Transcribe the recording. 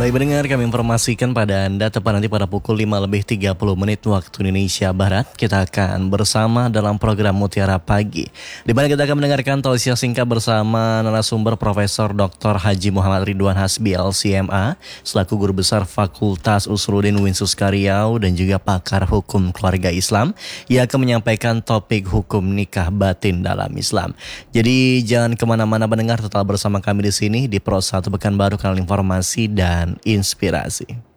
Baik pendengar, kami informasikan pada Anda tepat nanti pada pukul 5:30 waktu Indonesia Barat. Kita akan bersama dalam program Mutiara Pagi, di mana kita akan mendengarkan tausiah singkat bersama narasumber Profesor Dr. Haji Muhammad Ridwan Hasbi LCMA, selaku Guru Besar Fakultas Usuluddin Winsus Karyau dan juga pakar hukum keluarga Islam, yang akan menyampaikan topik hukum nikah batin dalam Islam. Jadi jangan kemana-mana pendengar, tetap bersama kami di sini di Pro 1 Pekanbaru, kanal informasi dan inspirasi.